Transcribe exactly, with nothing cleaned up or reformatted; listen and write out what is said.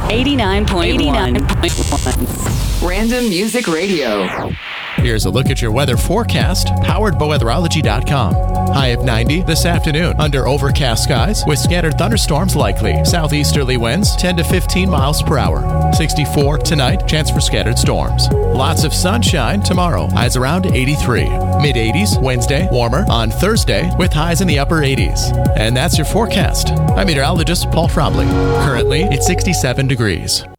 eighty-nine point one. Random Music Radio. Here's a look at your weather forecast, powered by weatherology dot com. High of ninety this afternoon, under overcast skies with scattered thunderstorms likely. Southeasterly winds ten to fifteen miles per hour. sixty-four tonight, chance for scattered storms. Lots of sunshine tomorrow, highs around eighty-three. mid eighties Wednesday, warmer on Thursday with highs in the upper eighties. And that's your forecast. I'm meteorologist Paul Trombley. Currently, it's sixty-seven degrees.